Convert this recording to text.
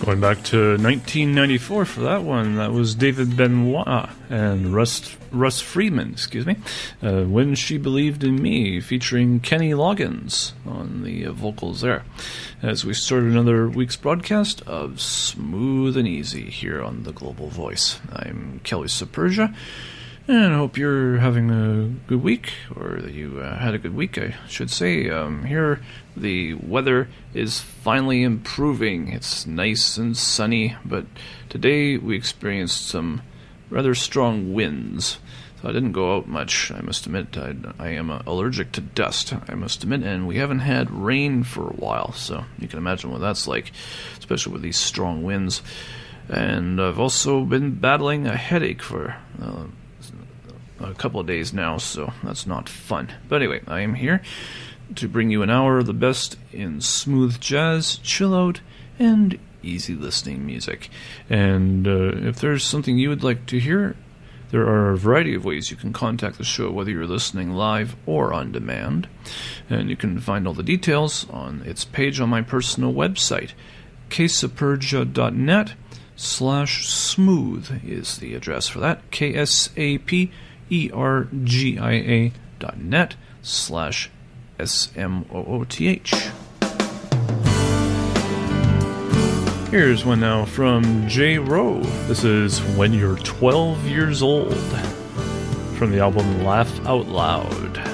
Going back to 1994 for that one, that was David Benoit and Russ Freeman, When She Believed in Me, featuring Kenny Loggins on the vocals there. As we start another week's broadcast of Smooth and Easy here on The Global Voice. I'm Kelly Saperja, and I hope you're having a good week, or that you had a good week, I should say. Here, the weather is finally improving. It's nice and sunny, but today we experienced some rather strong winds. So I didn't go out much, I must admit. I am allergic to dust, I must admit, and we haven't had rain for a while, so you can imagine what that's like, especially with these strong winds. And I've also been battling a headache for a couple of days now, so that's not fun. But anyway, I am here to bring you an hour of the best in smooth jazz, chill out, and easy listening music. And if there's something you would like to hear, there are a variety of ways you can contact the show, whether you're listening live or on demand. And you can find all the details on its page on my personal website. ksaperja.net/smooth is the address for that. KSAPERGIA.net/SMOOTH. Here's one now from J. Rowe. This is When You're 12 Years Old, from the album Laugh Out Loud.